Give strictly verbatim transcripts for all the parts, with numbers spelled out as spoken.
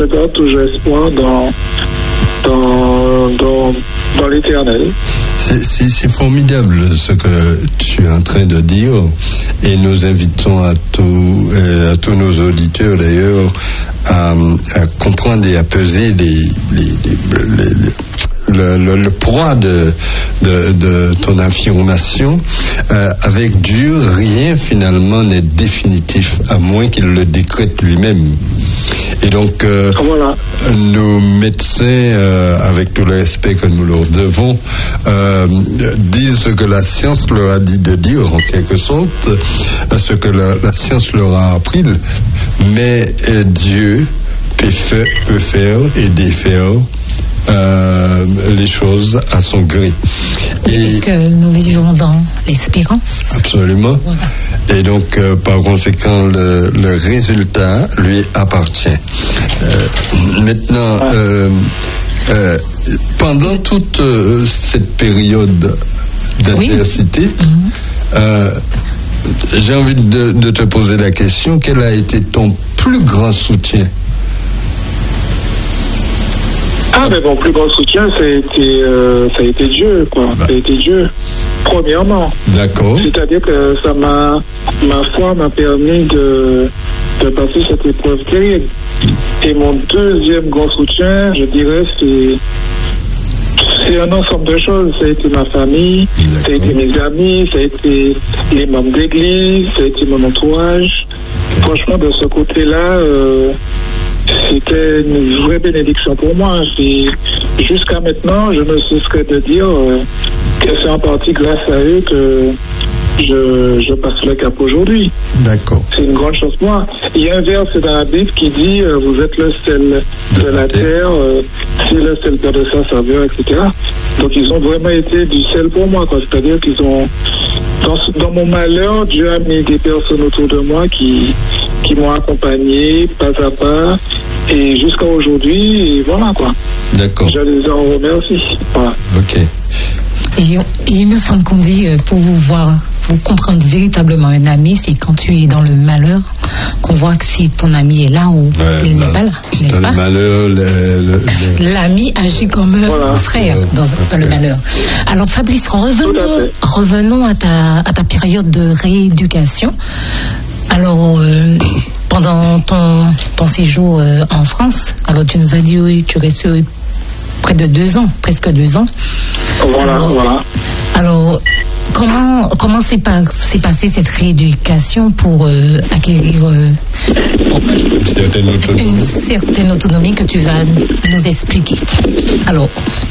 je garde toujours espoir dans, dans, dans, dans l'éternel. C'est, c'est, c'est formidable ce que tu es en train de dire, et nous invitons à tous, euh, à tous nos auditeurs d'ailleurs à, à comprendre et à peser les, les, les, les, les Le, le, le poids de, de, de ton affirmation. Euh, avec Dieu, rien finalement n'est définitif, à moins qu'il le décrète lui-même. Et donc, euh, voilà. Nos médecins, euh, avec tout le respect que nous leur devons, euh, disent ce que la science leur a dit de dire, en quelque sorte, ce que la, la science leur a appris. Mais euh, Dieu peut faire, peut faire et défaire Euh, les choses à son gré. Puisque nous vivons dans l'espérance. Absolument. Voilà. Et donc, euh, par conséquent, le, le résultat lui appartient. Euh, maintenant, euh, euh, pendant toute euh, cette période d'adversité, oui. mm-hmm. euh, j'ai envie de, de te poser la question, quel a été ton plus grand soutien? Ah, mais mon plus grand soutien, ça a été, euh, ça a été Dieu, quoi. Bah. Ça a été Dieu, premièrement. D'accord. C'est-à-dire que ça m'a, ma foi m'a permis de, de passer cette épreuve terrible. Et mon deuxième grand soutien, je dirais, c'est, c'est un ensemble de choses. Ça a été ma famille, D'accord. ça a été mes amis, ça a été les membres d'église, ça a été mon entourage. Okay. Franchement, de ce côté-là, euh, c'était une vraie bénédiction pour moi. C'est, jusqu'à maintenant, je ne cesserai de dire euh, que c'est en partie grâce à eux que je, je passe le cap aujourd'hui. D'accord. C'est une grande chose pour moi. Il y a un verset dans la Bible qui dit euh, vous êtes le sel de, de la terre, terre euh, si le sel perd de sa saveur, et cetera. Donc ils ont vraiment été du sel pour moi, quoi. C'est-à-dire qu'ils ont, dans, dans mon malheur, Dieu a mis des personnes autour de moi qui qui m'ont accompagné pas à pas et jusqu'à aujourd'hui, et voilà, quoi. D'accord. Je les en remercie. Voilà. Ok. Et, et il me semble qu'on dit, pour vous voir, pour comprendre véritablement un ami, c'est quand tu es dans le malheur qu'on voit que si ton ami est là ou ouais, il bah, n'est pas là, n'est-ce dans pas? Le malheur, le, le, le... l'ami agit comme voilà. un frère ouais, dans, okay. dans le malheur. Alors Fabrice, revenons, revenons à ta, à ta période de rééducation. Alors, euh, pendant ton, ton séjour euh, en France, alors tu nous as dit oui, tu restes près de deux ans, presque deux ans. Voilà, alors, voilà. Alors, comment, comment s'est, pas, s'est passée cette rééducation pour euh, acquérir euh, une, certaine une certaine autonomie que tu vas nous expliquer? Alors,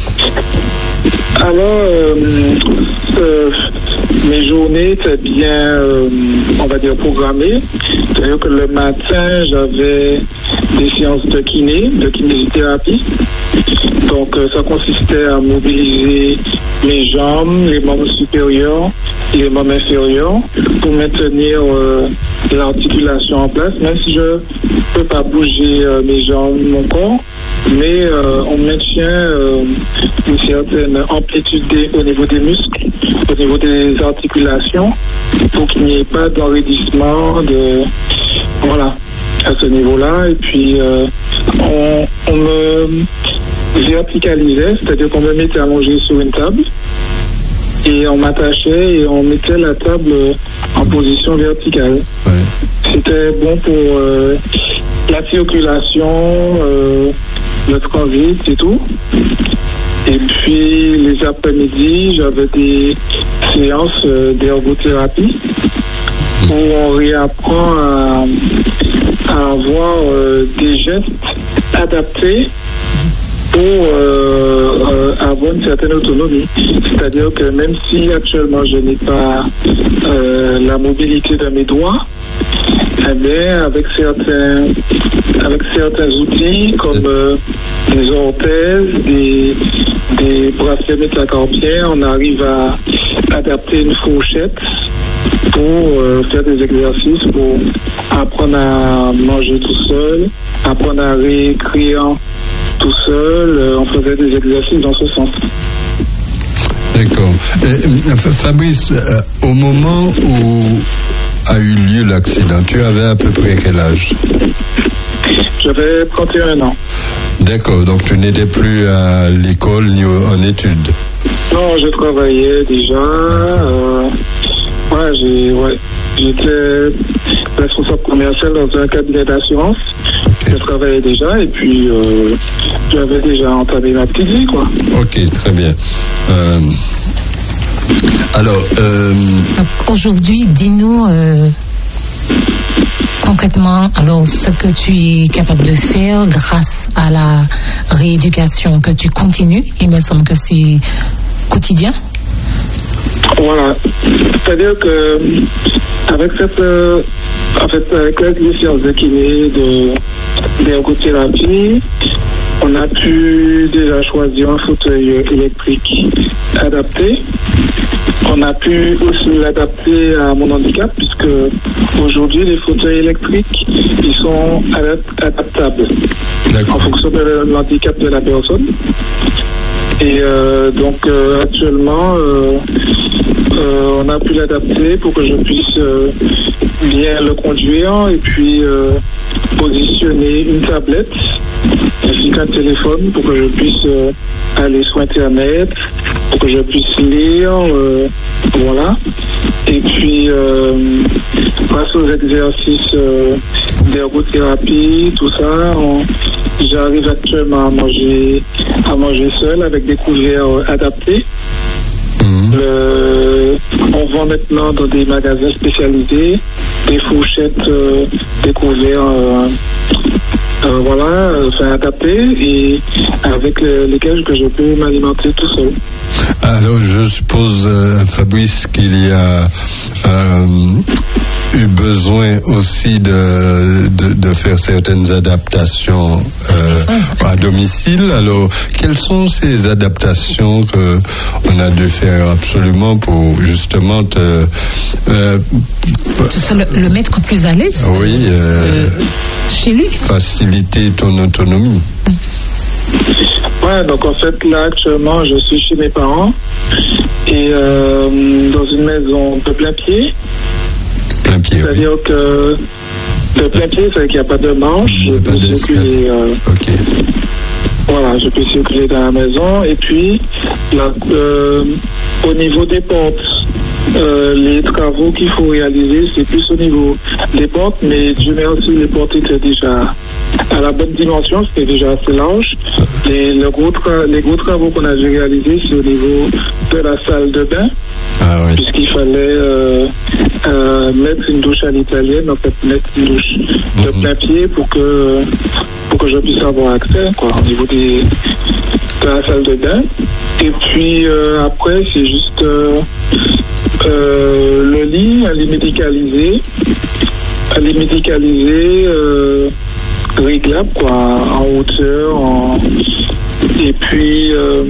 Alors, euh, euh, mes journées étaient bien, euh, on va dire, programmées. C'est-à-dire que le matin, j'avais des séances de kiné, de kinésithérapie. Donc, euh, ça consistait à mobiliser mes jambes, les membres supérieurs, les membres inférieurs, pour maintenir euh, l'articulation en place, même si je ne peux pas bouger euh, mes jambes, mon corps. Mais euh, on maintient euh, une certaine amplitude des, au niveau des muscles, au niveau des articulations, pour qu'il n'y ait pas d'enraidissement, de voilà, à ce niveau-là. Et puis euh, on, on me verticalisait, c'est-à-dire qu'on me mettait allongé sur une table et on m'attachait et on mettait la table en position verticale. Ouais. C'était bon pour euh, la circulation, euh, le transit et tout. Et puis les après-midi, j'avais des séances euh, d'ergothérapie où on réapprend à, à avoir euh, des gestes adaptés pour euh, euh, avoir une certaine autonomie. C'est-à-dire que même si actuellement je n'ai pas euh, la mobilité de mes doigts, eh bien, avec certains, avec certains outils comme euh, des orthèses, des, des bracelets métacarpiens, on arrive à adapter une fourchette pour euh, faire des exercices, pour apprendre à manger tout seul, apprendre à réécrire tout seul. Euh, on faisait des exercices dans ce sens. D'accord. Euh, Fabrice, euh, au moment où a eu lieu l'accident, tu avais à peu près quel âge? j'avais trente et un ans. D'accord, donc tu n'étais plus à l'école ni en études? Non, je travaillais déjà. Euh, ouais, j'ai, ouais, j'étais responsable commercial dans un cabinet d'assurance. Okay. Je travaillais déjà et puis euh, j'avais déjà entamé ma petite vie, quoi. Ok, très bien. Euh, alors, euh... aujourd'hui, dis-nous euh, concrètement, alors ce que tu es capable de faire grâce à la rééducation que tu continues. Il me semble que c'est quotidien. Voilà, c'est-à-dire que avec cette, euh, en fait, avec les séances de kiné, de d'ergothérapie, on a pu déjà choisir un fauteuil électrique adapté. On a pu aussi l'adapter à mon handicap, puisque aujourd'hui les fauteuils électriques, ils sont adaptables en fonction de l'handicap de la personne. Et euh, donc euh, actuellement, euh, euh, on a pu l'adapter pour que je puisse euh, bien le conduire et puis euh, positionner une tablette ainsi qu'un téléphone pour que je puisse euh, aller sur Internet, pour que je puisse lire, euh, voilà. Et puis, euh, grâce aux exercices euh, d'ergothérapie, tout ça, on, j'arrive actuellement à manger, à manger seul avec des couverts euh, adaptés. Mmh. Le, on vend maintenant dans des magasins spécialisés des fourchettes, euh, des couverts, euh, euh, voilà, enfin adaptés et avec le, lesquels que je peux m'alimenter tout seul. Alors je suppose, euh, Fabrice, qu'il y a euh, eu besoin aussi de, de, de faire certaines adaptations euh, à domicile. Alors, quelles sont ces adaptations que on a dû faire absolument pour justement te, euh, le, le mettre plus à l'aise? Oui, euh, euh, chez lui. Faciliter ton autonomie. Ouais, donc en fait là actuellement je suis chez mes parents et euh, dans une maison de plein pied. Plein pied. C'est-à-dire oui. que de plein pied, c'est qu'il n'y a pas de manche. Je peux circuler. Euh, ok. Voilà, je peux circuler dans la maison et puis là, euh, au niveau des portes. Euh, les travaux qu'il faut réaliser, c'est plus au niveau des portes, mais Dieu merci, les portes étaient déjà à la bonne dimension, c'était déjà assez large. Les, le gros tra- les gros travaux qu'on a dû réaliser, c'est au niveau de la salle de bain, ah, oui. puisqu'il fallait euh, euh, mettre une douche à l'italienne, en fait, mettre une douche de mm-hmm. plein pied pour que, pour que je puisse avoir accès, quoi, au niveau des, de la salle de bain. Et puis euh, après, c'est juste euh, euh, le lit, un lit médicalisé, un lit médicalisé euh, réglable, quoi, en hauteur, en... et puis euh,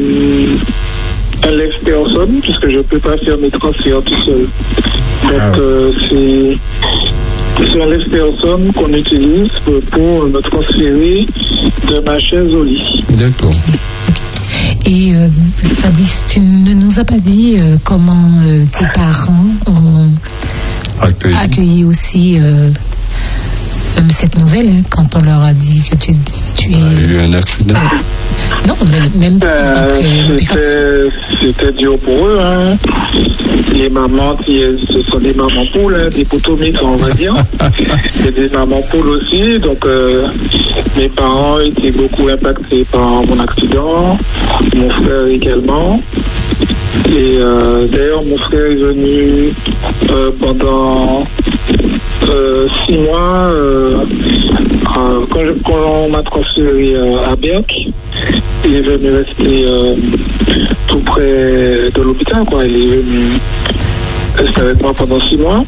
un lève-personne, puisque je ne peux pas faire mes transferts tout seul. Donc ah. euh, c'est c'est un lève-personne qu'on utilise pour, pour me transférer de ma chaise au lit. D'accord. Et euh, Fabrice, tu ne nous as pas dit euh, comment euh, tes parents ont accueilli, accueilli aussi euh, cette nouvelle, hein, quand on leur a dit que tu, tu es... Il y a eu un accident. Non, même, même euh, c'était, c'était dur pour eux. Hein. Les mamans, ce sont des mamans poules, hein, des potomites, on va dire. C'est des mamans poules aussi. Donc, euh, mes parents étaient beaucoup impactés par mon accident. Mon frère également. Et euh, d'ailleurs, mon frère est venu euh, pendant euh, six mois euh, euh, quand, je, quand on m'a transféré euh, à Berck. Il est venu rester euh, tout près de l'hôpital, quoi. Il est venu rester avec moi pendant six mois.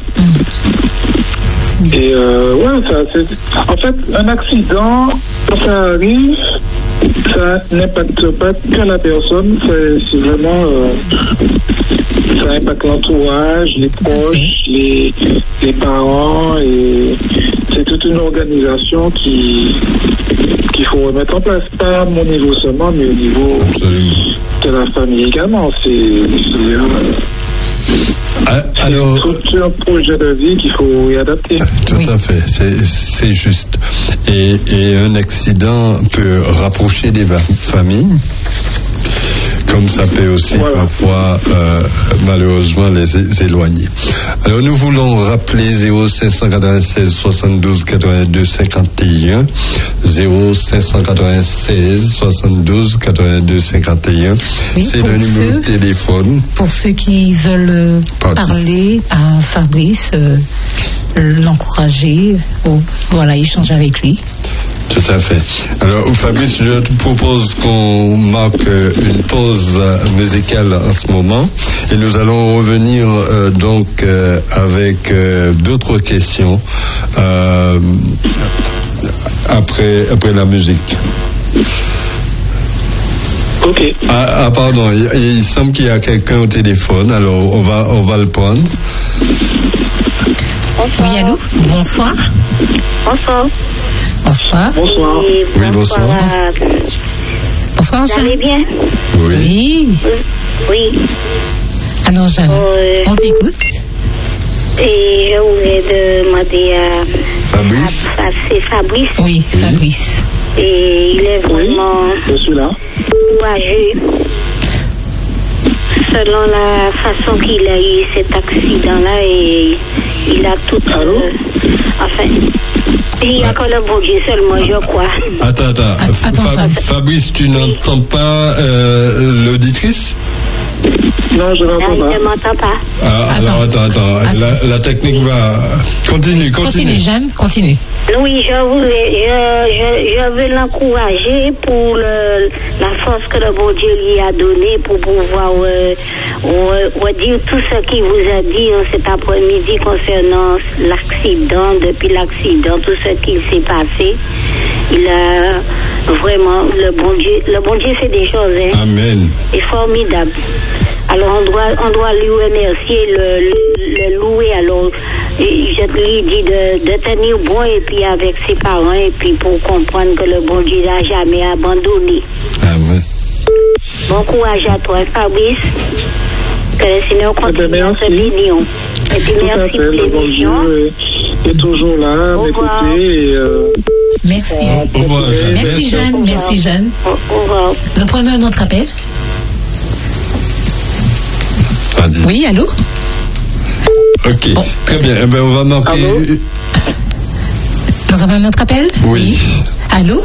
Et euh, ouais, ça, c'est... En fait, un accident, quand ça arrive, ça n'impacte pas que la personne, c'est, c'est vraiment... Euh, ça impacte l'entourage, les proches, les, les parents, et c'est toute une organisation qui... qu'il faut remettre en place, pas à mon niveau seulement, mais au niveau Absolument. de la famille également. C'est, c'est, euh, Alors, c'est un projet de vie qu'il faut y adapter. Tout Oui. à fait, c'est, c'est juste. Et, et un accident peut rapprocher des va- familles, comme ça peut aussi Voilà. parfois euh, malheureusement les é- éloigner. Alors nous voulons rappeler zéro cinq cent quatre-vingt-seize soixante-douze quatre-vingt-deux cinquante et un, zéro cinq cent quatre-vingt-seize soixante-douze quatre-vingt-deux cinquante et un. Oui, C'est pour le numéro ceux- de téléphone. Pour ceux qui veulent euh, Pardon. parler à Fabrice, euh, l'encourager, ou, voilà, échanger avec lui. Tout à fait. Alors, Fabrice, je te propose qu'on marque euh, une pause euh, musicale en ce moment et nous allons revenir euh, donc euh, avec euh, d'autres questions euh, après, après la musique. Ok. Ah, ah, pardon, il, il semble qu'il y a quelqu'un au téléphone, alors on va, on va le prendre. Oui, allô? Bonsoir. Bonsoir. Bonsoir. Bonsoir. Et Oui, bonsoir. à- Bonsoir, Vous allez Jeanne. bien? Oui. Oui. Oui. Alors, Jeanne, Euh, on t'écoute. Et je voulais demander à, Fabrice? à- à- c'est Fabrice. Oui, Fabrice. Et il est Oui, vraiment je suis là. courageux. Selon la façon qu'il a eu cet accident-là, et il a tout. Allô? euh, enfin, il n'y a que le bon Dieu seulement, je crois. Attends, attends. Att- attends, Fa- Jeanne. Fabrice, tu n'entends pas euh, l'auditrice? Non, je Là, n'entends il pas. ne m'entend pas. Ah, alors, attends, attends. Attends. La, la technique va. Continue, continue. Continue, Jeanne, continue. Oui, je voulais, je, je, je veux l'encourager pour le, la force que le bon Dieu lui a donnée pour pouvoir euh, re- redire tout ce qu'il vous a dit euh, cet après-midi concernant l'accident, depuis l'accident, tout ce qui s'est passé. Il a vraiment, le bon Dieu, le bon Dieu fait des choses, hein. Amen. C'est formidable. Alors on doit, on doit lui remercier, le, le, le louer. Alors et je lui dis de, de tenir bon et puis avec ses parents et puis pour comprendre que le bon Dieu n'a jamais abandonné. Amen. Bon courage à toi, Fabrice. Que le Seigneur continue à te bénir. Et puis Tout à merci fait, pour le bon l'émission. Dieu est, est toujours là, Au revoir. m'écouter et euh, Merci. Au revoir, Jeanne. Merci, Jeanne. Merci, Jeanne. Au, au revoir. Nous prenons un autre appel. Vas-y. Oui, allô? Ok. Bon. Très bien. Eh ben, on va marquer. Allô? Nous avons un autre appel? Oui. Allô?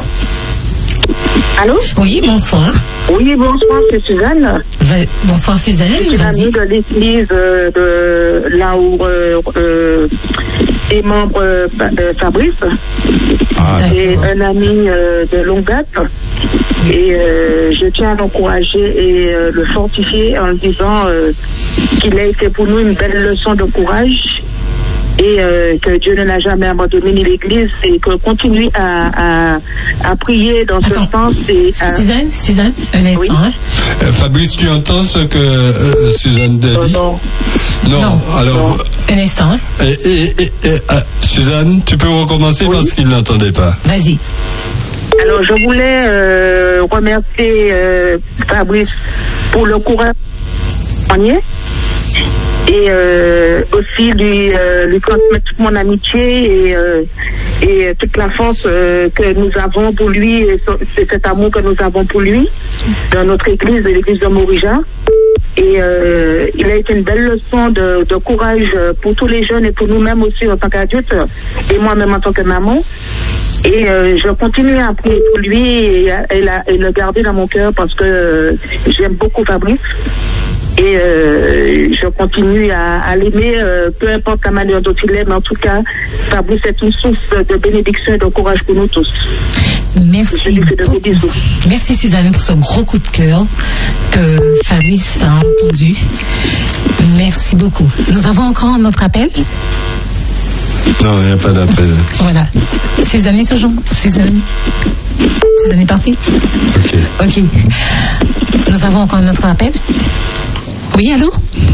Allô? Oui, bonsoir. Oui, bonsoir, c'est Suzanne. Va- Bonsoir, Suzanne. Je suis Vas-y. amie de l'église euh, de là où euh, euh, est membre euh, Fa- euh, Fabrice. Ah, Et D'accord. un ami euh, de longue date. Et euh, je tiens à l'encourager et euh, le fortifier en lui disant euh, qu'il a été pour nous une belle leçon de courage et euh, que Dieu ne l'a jamais abandonné ni l'Église et que continue à, à, à prier dans Attends. ce sens. Et à... Suzanne, Suzanne, un instant. Oui. hein. Euh, Fabrice, tu entends ce que euh, Suzanne t'a euh, dit? non. Non. Non. Alors, Un instant. hein. et, et- et- et, euh, Suzanne, tu peux recommencer Oui. parce qu'il n'entendait pas. Vas-y. Alors, je voulais euh, remercier euh, Fabrice pour le courage dernier et euh, aussi lui, euh, lui transmettre toute mon amitié et, euh, et toute la force euh, que nous avons pour lui, et so- c'est cet amour que nous avons pour lui dans notre église, l'église de Morija. Et euh, il a été une belle leçon de, de courage pour tous les jeunes et pour nous-mêmes aussi en tant qu'adultes et moi-même en tant que maman. Et euh, je continue à prier pour lui et, à- et, la- et le garder dans mon cœur parce que euh, j'aime beaucoup Fabrice. Et euh, je continue à, à l'aimer, euh, peu importe la manière dont il est, mais en tout cas, Fabrice est une source de bénédiction et de courage pour nous tous. Je Merci lui fais de gros beaucoup. bisous. Merci Suzanne pour ce gros coup de cœur que Fabrice a entendu. Merci beaucoup. Nous avons encore notre appel. Non, il n'y a pas d'appel. Voilà. Suzanne est toujours. Suzanne. Suzanne est partie. Ok. Ok. Nous avons encore notre appel. Oui, allô?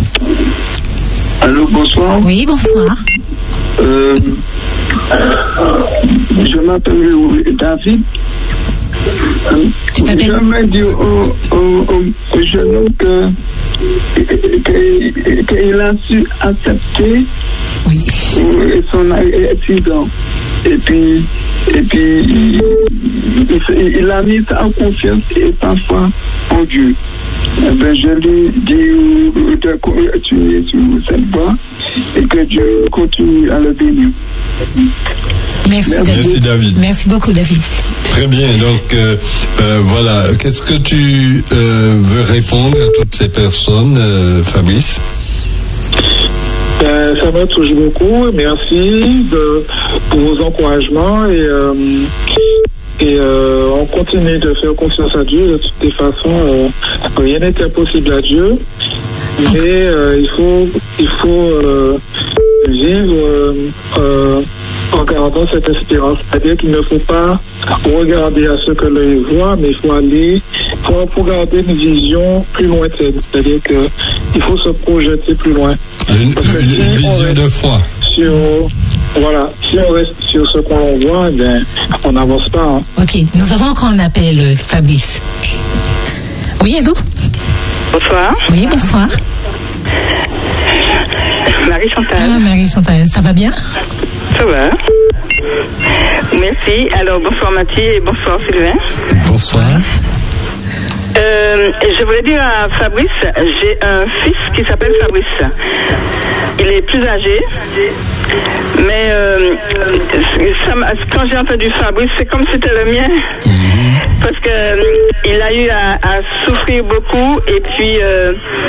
Allô, bonsoir. Oui, bonsoir. Euh, je m'appelle David. Tu t'appelles? J'aimerais dire aux, aux, aux jeunes que qu'il a su accepter oui. son accident. Et puis, et puis il, il, il a mis sa confiance et sa foi en Dieu. Eh bien, je lui dis de continuer sur cette voie et que Dieu continue à le bénir. Merci, Merci, David. David. Merci beaucoup, David. Très bien. Donc, euh, euh, voilà. Qu'est-ce que tu euh, veux répondre à toutes ces personnes, euh, Fabrice? Ben, ça me touche beaucoup. Merci de, pour vos encouragements et, euh, et euh, on continue de faire confiance à Dieu. De toutes les façons, euh, rien n'est impossible à Dieu, mais euh, il faut, il faut euh, vivre euh, euh, en gardant cette espérance. C'est-à-dire qu'il ne faut pas regarder à ce que l'œil voit, mais il faut aller, il faut, faut garder une vision plus lointaine. C'est-à-dire qu'il faut se projeter plus loin. Une, une, une si vision de foi. Sur, voilà, si on reste sur ce qu'on voit, ben, on n'avance pas. Hein. Ok, nous avons encore un appel, euh, Fabrice. Oui, allô? Bonsoir. Oui, bonsoir. Marie-Chantal. Ah, Marie-Chantal, ça va bien? Ça va. Merci. Alors, bonsoir Mathieu et bonsoir Sylvain. Bonsoir. Euh, je voulais dire à Fabrice, j'ai un fils qui s'appelle Fabrice. Il est plus âgé, mais euh, ça, quand j'ai entendu Fabrice, c'est comme si c'était le mien, parce que euh, il a eu à, à souffrir beaucoup et puis euh,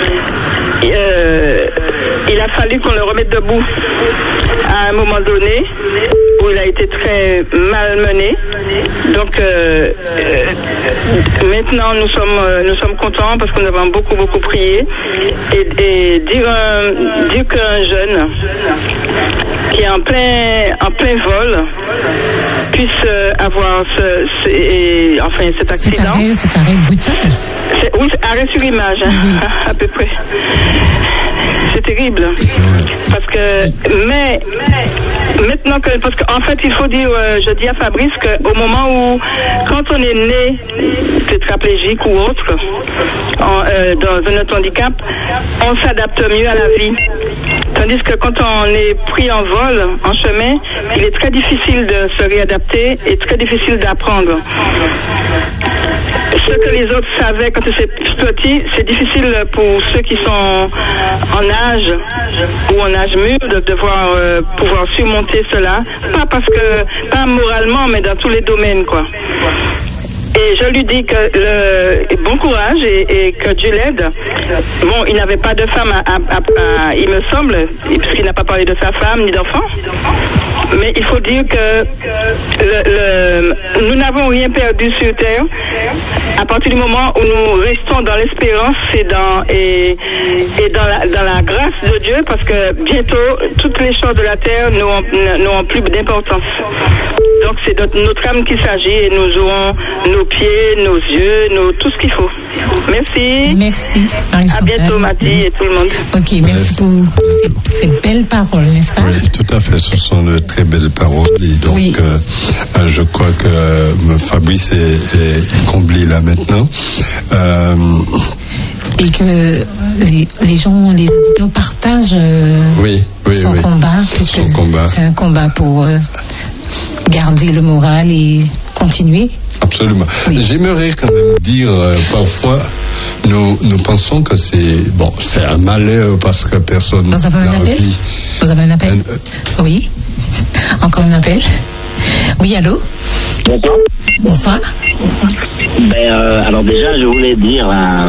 euh, il a fallu qu'on le remette debout à un moment donné où il a été très malmené. Donc euh, euh, maintenant nous sommes euh, nous sommes contents parce que nous avons beaucoup beaucoup prié et, et dire un, dire qu'un jeune qui est en plein en plein vol puisse euh, avoir ce, ce et, enfin cet accident. C'est arrêt, c'est arrêt brutal. C'est, oui, arrêt sur image, hein, oui. à, à peu près. C'est terrible. Parce que, mais, maintenant que, parce qu'en fait, il faut dire, euh, je dis à Fabrice qu'au moment où, quand on est né tétraplégique ou autre, en, euh, dans un autre handicap, on s'adapte mieux à la vie. Tandis que quand on est pris en vol, en chemin, il est très difficile de se réadapter et très difficile d'apprendre. Ce que les autres savaient quand c'est petit, c'est difficile pour ceux qui sont en âge ou en âge mûr de devoir euh, pouvoir surmonter cela. Pas parce que, pas moralement, mais dans tous les domaines, quoi. Et je lui dis que le bon courage et, et que Dieu l'aide. Bon, il n'avait pas de femme, à, à, à, à, il me semble, puisqu'il n'a pas parlé de sa femme ni d'enfant. Mais il faut dire que le, le, nous n'avons rien perdu sur terre à partir du moment où nous restons dans l'espérance et dans, et, et dans, la, dans la grâce de Dieu, parce que bientôt toutes les choses de la terre n'auront, n'auront plus d'importance. Donc c'est notre, notre âme qu'il s'agit et nous aurons nos pieds, nos yeux, nos, tout ce qu'il faut. Merci. Merci. À bientôt, Mathie et tout le monde. Ok, merci pour ces, ces belles paroles, n'est-ce pas? Oui, tout à fait. Ce sont de très belles paroles. Et donc, oui. euh, je crois que euh, Fabrice est, est comblé là maintenant. Euh, et que les, les gens, les auditeurs partagent euh, oui, oui, son oui. combat. Son combat. C'est un combat pour euh, garder le moral et continuer. Absolument. Oui. J'aimerais quand même dire, euh, parfois, nous, nous pensons que c'est, bon, c'est un malheur parce que personne n'a envie. Vous avez un appel? Un, euh... Oui. Encore un appel? Oui, allô? Bonsoir. Bonsoir. Ben, euh, alors déjà, je voulais dire à,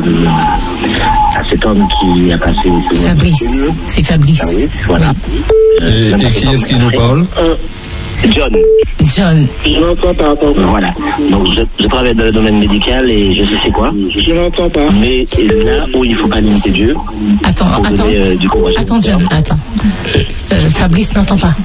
à cet homme qui a passé... Fabrice. C'est Fabrice. Fabrice, voilà. Et, euh, et qui est-ce qui nous parle? euh, John. John. Je n'entends pas, attends. Voilà. Donc, je, je travaille dans le domaine médical et je sais c'est quoi. Je n'entends pas. Mais là où il faut pas limiter Dieu. Attends, attends. Donner, euh, du attends, John, attends. Euh, Fabrice n'entend pas.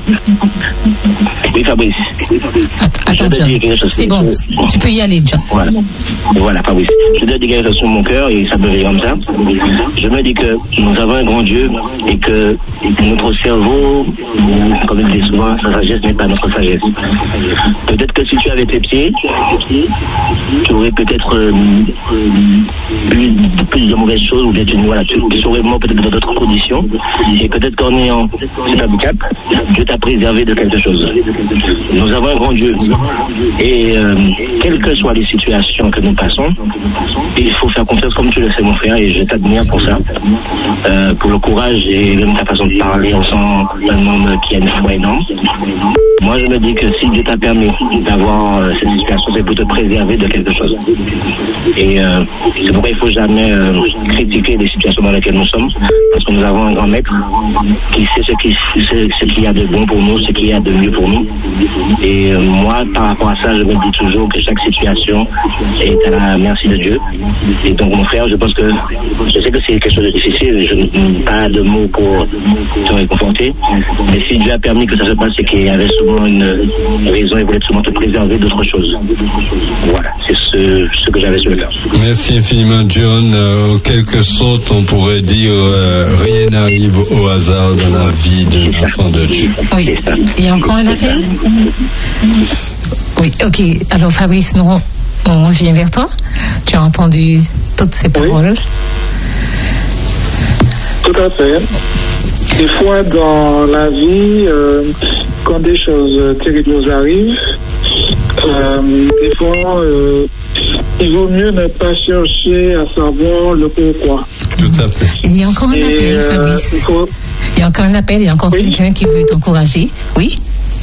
Oui, Fabrice. Attends, John. C'est bon. Tu peux y aller, John. Voilà. Voilà, Fabrice. Je dois dire quelque chose sur mon cœur et ça peut venir comme ça. Je me dis que nous avons un grand Dieu et que notre cerveau, comme il dit souvent, sa sagesse n'est pas notre sagesse. Peut-être que si tu avais tes pieds, tu aurais peut-être euh, eu plus de mauvaises choses, ou bien tu, voilà, tu, tu serais mort peut-être dans d'autres conditions. Et peut-être qu'en ayant cet handicap, Dieu t'a préservé de quelque chose. Nous avons un grand Dieu. Et euh, quelles que soient les situations que nous passons, il faut faire confiance comme tu le fais, mon frère, et je t'admire pour ça. Euh, pour le courage et même ta façon de parler, on sent un homme qui a une foi énorme. Moi, je me dis que si Dieu t'a permis d'avoir euh, cette situation, c'est pour te préserver de quelque chose. Et euh, c'est pourquoi il ne faut jamais euh, critiquer les situations dans lesquelles nous sommes, parce que nous avons un grand maître qui sait ce qu'il ce qu'il y a de bon pour nous, ce qu'il y a de mieux pour nous. Et euh, moi, par rapport à ça, je me dis toujours que chaque situation est à la merci de Dieu. Et donc, mon frère, je pense que je sais que c'est quelque chose de difficile, je n'ai pas de mots pour te réconforter, mais si Dieu a permis que ça se passe, c'est qu'il y avait souvent une raison, il voulait souvent te préserver d'autres choses. Voilà, c'est ce, ce que j'avais sur le cœur. Merci infiniment, John. Euh, en quelque sorte, on pourrait dire euh, rien n'arrive au hasard dans la vie de l'enfant de Dieu. Oui, il y a encore un appel? Oui, ok. Alors, Fabrice, nous, on vient vers toi. Tu as entendu toutes ces paroles? Oui. Tout à fait. Des fois, dans la vie, euh, quand des choses terribles nous arrivent, euh, des fois, euh, il vaut mieux ne pas chercher à savoir le pourquoi. Tout à fait. Il y a encore un Et, appel, euh, Fabrice. il, faut... il y a encore un appel, il y a encore oui. quelqu'un qui veut t'encourager. Oui?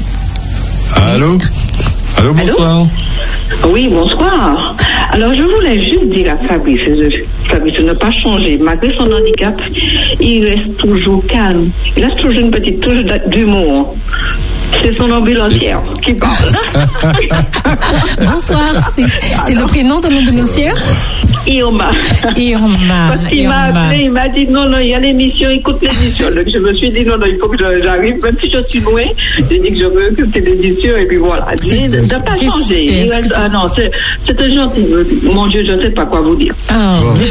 Allô? Allô, bonsoir. Allô? Oui, bonsoir. Alors, je voulais juste dire à Fabrice, Fabrice ne pas changer. Malgré son handicap, il reste toujours calme. Il reste toujours une petite touche d'humour. C'est son ambulancière qui parle. Bonsoir, c'est le prénom de l'ambulancière? Irma. Irma. Parce qu'il m'a appelé, il m'a dit non, non, il y a l'émission, écoute l'émission. Donc je me suis dit non, non, il faut que j'arrive, même si je suis loin, j'ai dit que je veux écouter l'émission, et puis voilà. De ne pas changer. Il reste, ah non, c'était gentil. Mon Dieu, je ne sais pas quoi vous dire. Ah, bon,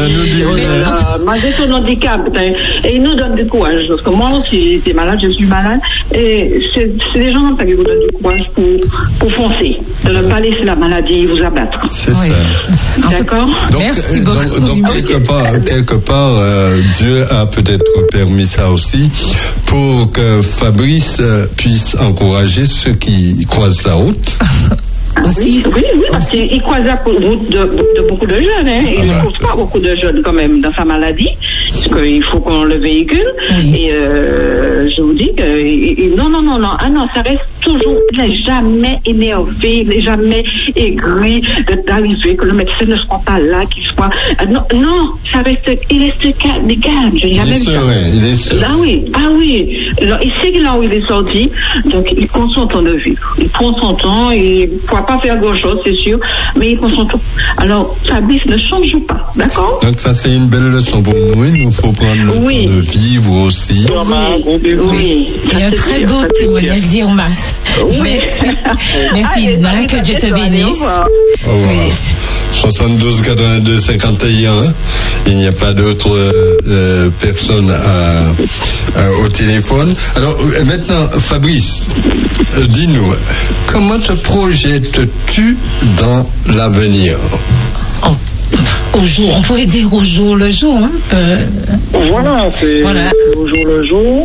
euh, malgré son handicap, et il nous donne du courage. Parce que moi aussi, j'étais malade, je suis malade, et c'est des gens qui vous donnent du courage pour, pour foncer, de ne pas laisser la maladie vous abattre. C'est oui. ça. D'accord? Donc, Merci donc, beaucoup. donc quelque part, quelque part euh, Dieu a peut-être permis ça aussi pour que Fabrice euh, puisse encourager ceux qui croisent la route. Oui, oui, oui, parce qu'il croise la route de, de beaucoup de jeunes. Hein. Il ne ah bah. croise pas beaucoup de jeunes quand même dans sa maladie, parce qu'il faut qu'on le véhicule. Oui. Et euh, je vous dis que il, il, non, non, non, non, ah non, ça reste toujours, il n'est jamais énervé, il n'est jamais aigri d'arriver, que le médecin ne soit pas là, qu'il soit. Ah, non, non, ça reste, il reste calme, calme. J'ai jamais vu ça. Il est sûr. Ah oui, ah oui. Alors, il sait là où il est sorti, donc il prend son temps de vivre. Il prend son temps, il ne pourra pas faire grand-chose, c'est sûr, mais il prend son temps. Alors, Fabrice ne change pas, d'accord? Donc ça, c'est une belle leçon pour nous. Il nous faut prendre le oui. temps de vivre aussi. Oui, oui. Il y a un très beau témoignage d'Irma. Oui. Merci. Merci, Irma, que Dieu te bénisse. Au revoir. Oui. soixante-douze quatre-vingt-deux cinquante et un. Il n'y a pas d'autres euh, personnes à, à, au téléphone. Alors euh, maintenant, Fabrice, euh, dis-nous, comment te projettes-tu dans l'avenir? Oh. Au jour, on pourrait dire au jour le jour. Hein, euh... Voilà, c'est voilà. Au jour le jour.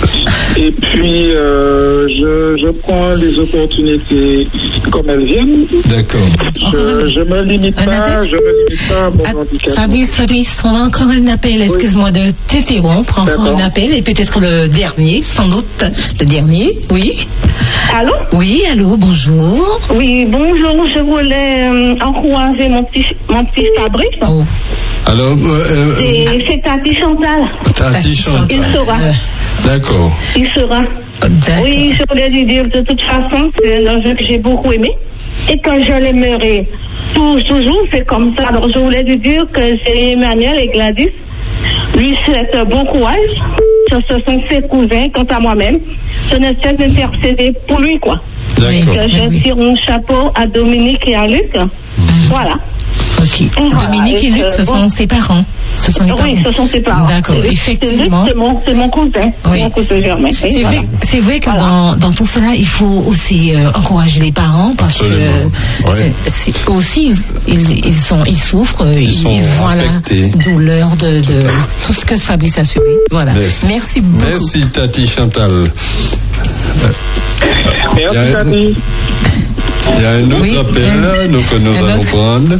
Et puis, euh, je, je prends les opportunités comme elles viennent. D'accord. Je, je me limite pas, je me limite pas à mon ah, handicap. Fabrice, Fabrice, on a encore un appel. Excuse-moi de t'interrompre. Encore un appel et peut-être le dernier, sans doute le dernier. Oui. Allô? Oui, allô, bonjour. Oui, bonjour. Je voulais euh, encourager mon petit, mon petit Fabrice. Oh. Alors, euh, euh, c'est Tati Chantal. Tati Chantal. Il sera. Euh, D'accord. Il sera. D'accord. Oui, je voulais lui dire de toute façon, c'est un jeu que j'ai beaucoup aimé. Et que je l'aimerai toujours, c'est comme ça. Alors, je voulais lui dire que c'est Emmanuel et Gladys lui souhaite bon courage. Ce sont ses cousins. Quant à moi-même, je ne cesse d'intercéder pour lui, quoi. D'accord. Je, je tire mon chapeau à Dominique et à Luc. Mmh. Voilà. Ok. Voilà, Dominique et Luc, ce sont bon. ses parents. Ce sont les parents. Oui, ce sont ses parents. D'accord, et effectivement. C'est mon, c'est mon cousin. Oui. Mon cousin Germain. C'est, voilà. vrai, c'est vrai que voilà. dans, dans tout cela, il faut aussi euh, encourager les parents parce Absolument. que ouais. c'est, c'est aussi ils, ils, sont, ils souffrent, ils, ils, ils voient la douleur de, de tout ce que Fabrice a subi. Voilà. Merci, Merci beaucoup. Merci Tati Chantal. Merci Tati. Il y a un autre oui, appel là, donc nous allons prendre.